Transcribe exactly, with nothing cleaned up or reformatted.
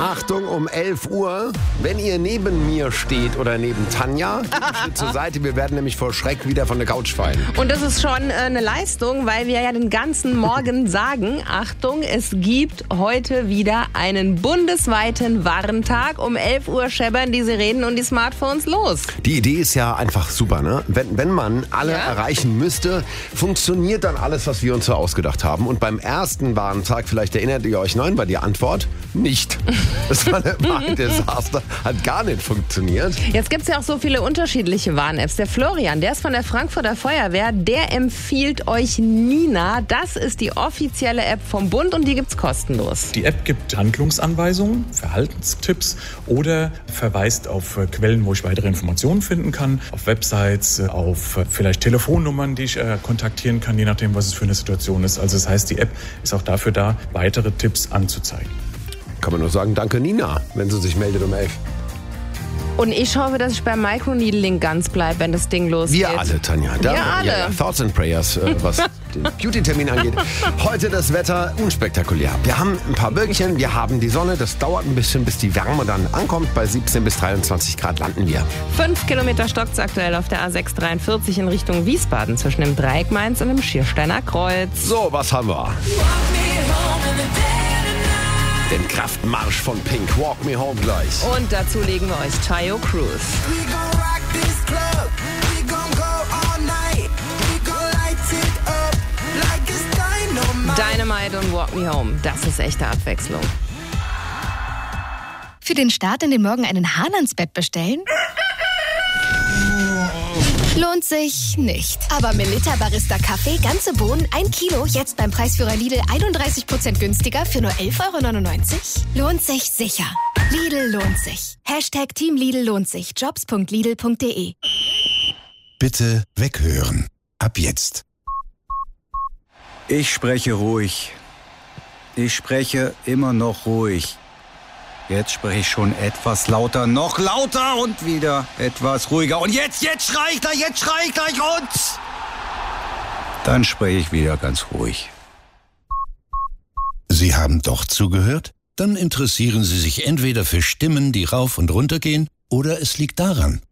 Achtung, um elf Uhr, wenn ihr neben mir steht oder neben Tanja, geht einen Schritt zur Seite. Wir werden nämlich vor Schreck wieder von der Couch fallen. Und das ist schon äh, eine Leistung, weil wir ja den ganzen Morgen sagen, Achtung, es gibt heute wieder einen bundesweiten Warntag. Um elf Uhr scheppern die Sirenen und die Smartphones los. Die Idee ist ja einfach super, ne? Wenn, wenn man alle Ja. erreichen müsste, funktioniert dann alles, was wir uns so ausgedacht haben. Und beim ersten Warntag, vielleicht erinnert ihr euch noch bei die Antwort, nicht. Das war, eine, war ein Desaster, hat gar nicht funktioniert. Jetzt gibt es ja auch so viele unterschiedliche Warn-Apps. Der Florian, der ist von der Frankfurter Feuerwehr, der empfiehlt euch Nina. Das ist die offizielle App vom Bund und die gibt's kostenlos. Die App gibt Handlungsanweisungen, Verhaltenstipps oder verweist auf äh, Quellen, wo ich weitere Informationen finden kann, auf Websites, äh, auf äh, vielleicht Telefonnummern, die ich äh, kontaktieren kann, je nachdem, was es für eine Situation ist. Also das heißt, die App ist auch dafür da, weitere Tipps anzuzeigen. Kann man nur sagen, danke Nina, wenn sie sich meldet um elf. Und ich hoffe, dass ich beim Microneedling ganz bleibe, wenn das Ding losgeht. Wir alle, Tanja. Da, Wir alle. Ja, ja, Thoughts and Prayers, äh, was den Beauty-Termin angeht. Heute das Wetter unspektakulär. Wir haben ein paar Wölkchen, wir haben die Sonne. Das dauert ein bisschen, bis die Wärme dann ankommt. Bei siebzehn bis dreiundzwanzig Grad landen wir. Fünf Kilometer stockt's aktuell auf der A sechs dreiundvierzig in Richtung Wiesbaden zwischen dem Dreieck Mainz und dem Schiersteiner Kreuz. So, was haben wir? Den Kraftmarsch von Pink. Walk Me Home gleich. Und dazu legen wir euch Tayo Cruz. Dynamite und Walk Me Home. Das ist echte Abwechslung. Für den Start in den Morgen einen Hahn ans Bett bestellen? Lohnt sich nicht. Aber Melitta Barista Kaffee, ganze Bohnen, ein Kilo, jetzt beim Preisführer Lidl einunddreißig Prozent günstiger für nur elf Euro neunundneunzig? Lohnt sich sicher. Lidl lohnt sich. Hashtag Team Lidl lohnt sich. jobs punkt lidl punkt de. Bitte weghören. Ab jetzt. Ich spreche ruhig. Ich spreche immer noch ruhig. Jetzt spreche ich schon etwas lauter, noch lauter und wieder etwas ruhiger. Und jetzt, jetzt schrei ich gleich, jetzt schrei ich gleich und... Dann spreche ich wieder ganz ruhig. Sie haben doch zugehört? Dann interessieren Sie sich entweder für Stimmen, die rauf und runter gehen, oder es liegt daran,